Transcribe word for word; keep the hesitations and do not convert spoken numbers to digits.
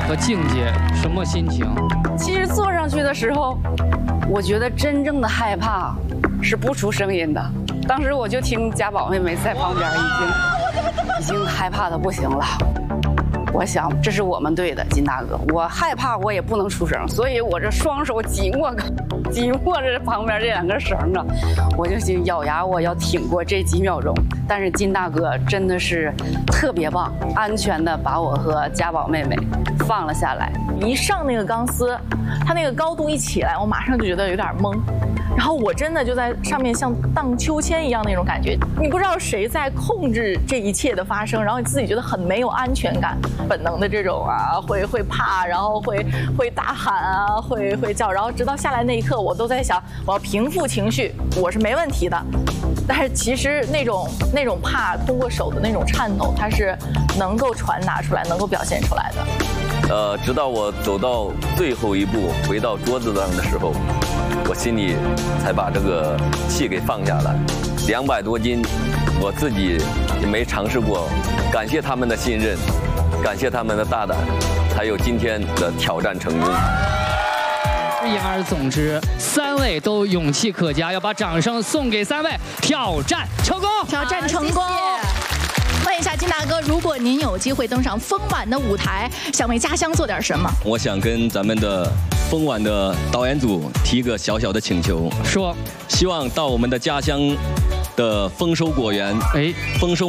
和境界，什么心情？ 其实坐上去的时候，我觉得真正的害怕是不出声音的。当时我就听家宝妹妹在旁边已经已经害怕的不行了。我想这是我们队的金大哥，我害怕我也不能出声，所以我这双手紧握紧握着旁边这两根绳啊，我就心咬牙我要挺过这几秒钟。但是金大哥真的是特别棒，安全的把我和家宝妹妹放了下来。 一上那个钢丝，它那个高度一起来，我马上就觉得有点懵。然后我真的就在上面像荡秋千一样那种感觉，你不知道谁在控制这一切的发生，然后你自己觉得很没有安全感，本能的这种啊，会会怕，然后会会大喊啊，会会叫，然后直到下来那一刻，我都在想，我要平复情绪，我是没问题的。但是其实那种那种怕，通过手的那种颤抖，它是能够传达出来，能够表现出来的。 呃，直到我走到最后一步，回到桌子上的时候，我心里才把这个气给放下来。两百多斤，我自己也没尝试过。感谢他们的信任，感谢他们的大胆，还有今天的挑战成功。 言而总之，三位都勇气可嘉，要把掌声送给三位，挑战成功， 挑战成功。问一下金大哥，如果您有机会登上丰晚的舞台，想为家乡做点什么？ 我想跟咱们的丰晚的导演组提一个小小的请求， 说， 希望到我们的家乡的丰收果园，哎，丰收。